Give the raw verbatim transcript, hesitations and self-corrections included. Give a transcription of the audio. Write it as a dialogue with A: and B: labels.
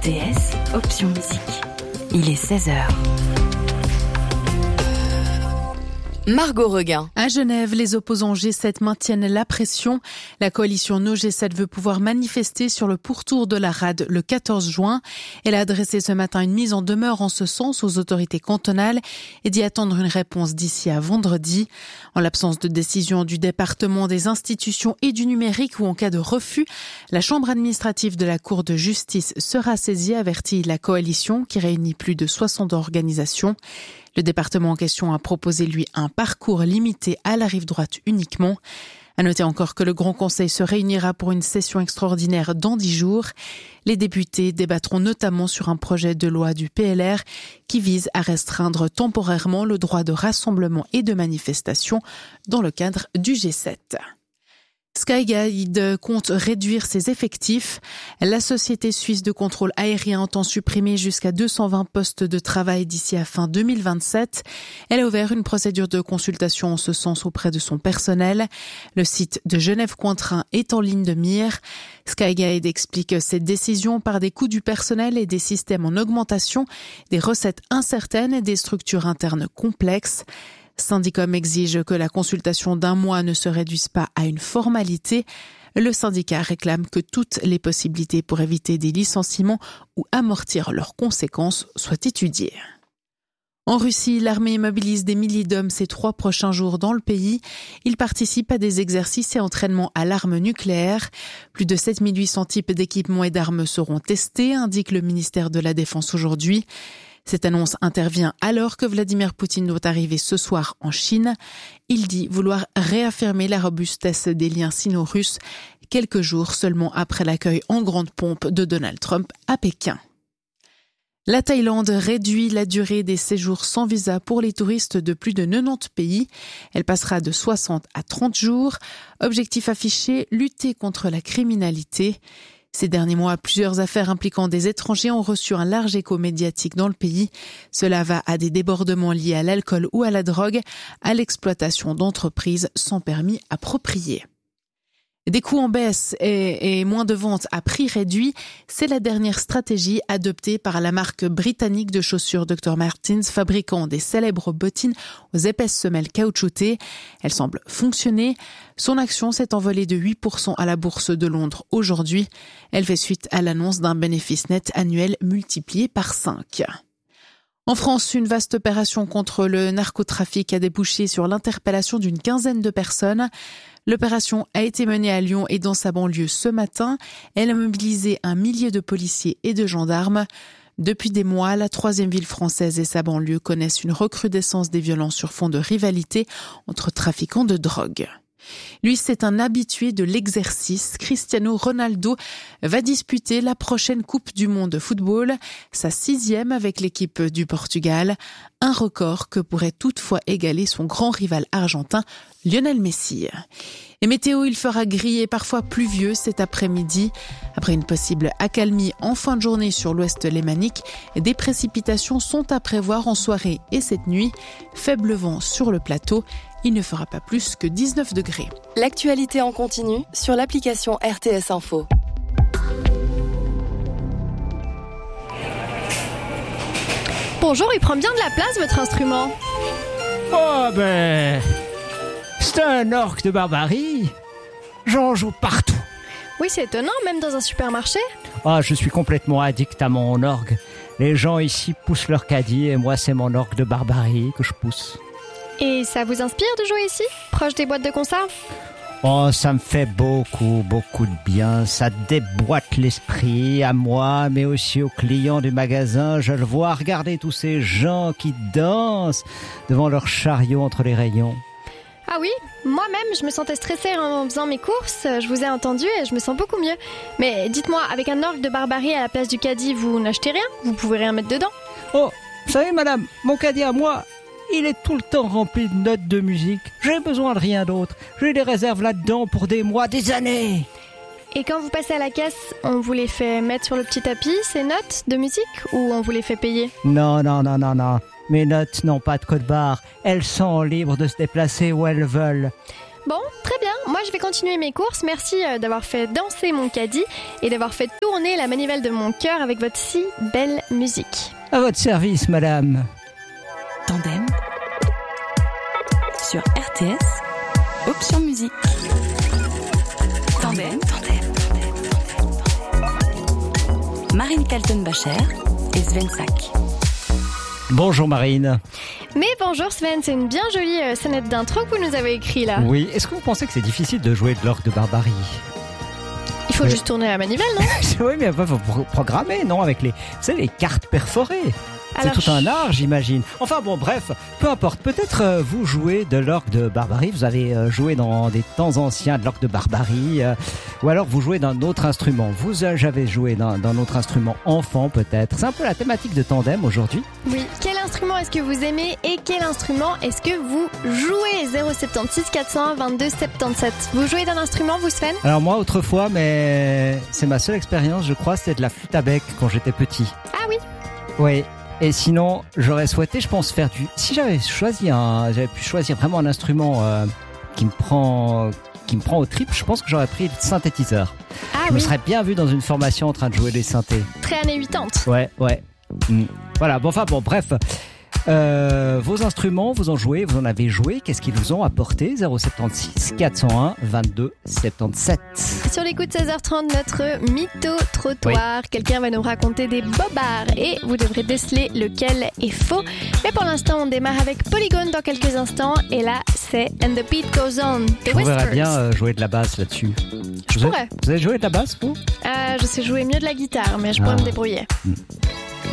A: T S, option musique. Il est seize heures. Margot Reguin.
B: À Genève, les opposants G sept maintiennent la pression. La coalition No G sept veut pouvoir manifester sur le pourtour de la rade le quatorze juin. Elle a adressé ce matin une mise en demeure en ce sens aux autorités cantonales et dit attendre une réponse d'ici à vendredi. En l'absence de décision du département des institutions et du numérique ou en cas de refus, la chambre administrative de la Cour de justice sera saisie, avertit la coalition qui réunit plus de soixante organisations. Le département en question a proposé, lui, un parcours limité à la rive droite uniquement. À noter encore que le Grand Conseil se réunira pour une session extraordinaire dans dix jours. Les députés débattront notamment sur un projet de loi du P L R qui vise à restreindre temporairement le droit de rassemblement et de manifestation dans le cadre du G sept. Skyguide compte réduire ses effectifs. La société suisse de contrôle aérien entend supprimer jusqu'à deux cent vingt postes de travail d'ici à fin deux mille vingt-sept. Elle a ouvert une procédure de consultation en ce sens auprès de son personnel. Le site de Genève-Cointrin est en ligne de mire. Skyguide explique cette décision par des coûts du personnel et des systèmes en augmentation, des recettes incertaines et des structures internes complexes. Syndicom exige que la consultation d'un mois ne se réduise pas à une formalité. Le syndicat réclame que toutes les possibilités pour éviter des licenciements ou amortir leurs conséquences soient étudiées. En Russie, l'armée mobilise des milliers d'hommes ces trois prochains jours dans le pays. Ils participent à des exercices et entraînements à l'arme nucléaire. Plus de sept mille huit cents types d'équipements et d'armes seront testés, indique le ministère de la Défense aujourd'hui. Cette annonce intervient alors que Vladimir Poutine doit arriver ce soir en Chine. Il dit vouloir réaffirmer la robustesse des liens sino-russes quelques jours seulement après l'accueil en grande pompe de Donald Trump à Pékin. La Thaïlande réduit la durée des séjours sans visa pour les touristes de plus de quatre-vingt-dix pays. Elle passera de soixante à trente jours. Objectif affiché, lutter contre la criminalité. Ces derniers mois, plusieurs affaires impliquant des étrangers ont reçu un large écho médiatique dans le pays. Cela va à des débordements liés à l'alcool ou à la drogue, à l'exploitation d'entreprises sans permis approprié. Des coûts en baisse et, et moins de ventes à prix réduit, c'est la dernière stratégie adoptée par la marque britannique de chaussures docteur Martens, fabricant des célèbres bottines aux épaisses semelles caoutchoutées. Elle semble fonctionner. Son action s'est envolée de huit pour cent à la bourse de Londres aujourd'hui. Elle fait suite à l'annonce d'un bénéfice net annuel multiplié par cinq. En France, une vaste opération contre le narcotrafic a débouché sur l'interpellation d'une quinzaine de personnes. L'opération a été menée à Lyon et dans sa banlieue ce matin. Elle a mobilisé un millier de policiers et de gendarmes. Depuis des mois, la troisième ville française et sa banlieue connaissent une recrudescence des violences sur fond de rivalité entre trafiquants de drogue. Lui, c'est un habitué de l'exercice. Cristiano Ronaldo va disputer la prochaine Coupe du Monde de football, sa sixième avec l'équipe du Portugal. Un record que pourrait toutefois égaler son grand rival argentin, Lionel Messi. Et météo, il fera gris et parfois pluvieux cet après-midi. Après une possible accalmie en fin de journée sur l'ouest lémanique, des précipitations sont à prévoir en soirée et cette nuit. Faible vent sur le plateau. Il ne fera pas plus que dix-neuf degrés.
A: L'actualité en continu sur l'application R T S Info.
C: Bonjour, il prend bien de la place votre instrument.
D: Oh ben... c'est un orgue de barbarie. J'en joue partout.
C: Oui, c'est étonnant, même dans un supermarché.
D: Ah, je suis complètement addict à mon orgue. Les gens ici poussent leur caddie et moi c'est mon orgue de barbarie que je pousse.
C: Et ça vous inspire de jouer ici, proche des boîtes de conserve ?
D: Oh, ça me fait beaucoup, beaucoup de bien. Ça déboîte l'esprit à moi, mais aussi aux clients du magasin. Je le vois regarder tous ces gens qui dansent devant leur chariot entre les rayons.
C: Ah oui, moi-même, je me sentais stressée en faisant mes courses. Je vous ai entendu et je me sens beaucoup mieux. Mais dites-moi, avec un orgue de barbarie à la place du caddie, vous n'achetez rien ? Vous pouvez rien mettre dedans ?
D: Oh, vous savez, madame, mon caddie à moi... il est tout le temps rempli de notes de musique. J'ai besoin de rien d'autre. J'ai des réserves là-dedans pour des mois, des années.
C: Et quand vous passez à la caisse, on vous les fait mettre sur le petit tapis, ces notes de musique, ou on vous les fait payer ?
D: Non, non, non, non, non. Mes notes n'ont pas de code barre. Elles sont libres de se déplacer où elles veulent.
C: Bon, très bien. Moi, je vais continuer mes courses. Merci euh, d'avoir fait danser mon caddie et d'avoir fait tourner la manivelle de mon cœur avec votre si belle musique.
D: À votre service, madame.
A: Tandem sur R T S, option musique. Tandem, tandem. Marine Kaltenbacher et Sven Sack.
D: Bonjour Marine.
C: Mais bonjour Sven, c'est une bien jolie euh, sonnette d'intro que vous nous avez écrit là.
D: Oui, est-ce que vous pensez que c'est difficile de jouer de l'orgue de Barbarie ?
C: Il faut
D: Oui.
C: juste tourner la manivelle, non?
D: Oui, mais il faut pro- programmer, non, avec les, vous savez, les cartes perforées. C'est
C: Alors,
D: tout un art, j'imagine. Enfin bon, bref, peu importe. Peut-être euh, vous jouez de l'orgue de Barbarie. Vous avez euh, joué dans des temps anciens de l'orgue de Barbarie, euh, ou alors vous jouez d'un autre instrument. Vous euh, avez joué d'un, d'un autre instrument enfant, peut-être. C'est un peu la thématique de Tandem aujourd'hui.
C: Oui. Quel instrument est-ce que vous aimez et quel instrument est-ce que vous jouez? Zéro sept six quatre zéro un vingt-deux soixante-dix-sept. Vous jouez d'un instrument, vous Sven?
D: Alors moi, autrefois, mais c'est ma seule expérience, je crois, c'était de la flûte à bec quand j'étais petit.
C: Ah oui.
D: Oui. Et sinon, j'aurais souhaité, je pense, faire du. Si j'avais choisi un, j'avais pu choisir vraiment un instrument euh, qui me prend, qui me prend au trip, je pense que j'aurais pris le synthétiseur.
C: Ah
D: je me
C: oui.
D: serais bien vu dans une formation en train de jouer des synthés.
C: Très années quatre-vingt-dix.
D: Ouais, ouais. Mm. Voilà. Bon, enfin bon, bref. Euh, vos instruments, vous en jouez, vous en avez joué. Qu'est-ce qu'ils vous ont apporté? Zéro sept six quatre zéro un vingt-deux soixante-dix-sept.
C: Sur les coups de seize heures trente, notre mytho-trottoir. Quelqu'un va nous raconter des bobards et vous devrez déceler lequel est faux. Mais pour l'instant, on démarre avec Polygone dans quelques instants. Et là, c'est And the Beat Goes On, The
D: Je vous verrais
C: Whispers.
D: bien euh, jouer de la basse là-dessus.
C: Je
D: vous,
C: pourrais.
D: avez, vous avez joué de la basse, vous?
C: Euh, je sais jouer mieux de la guitare, mais je pourrais
D: Ah.
C: me débrouiller.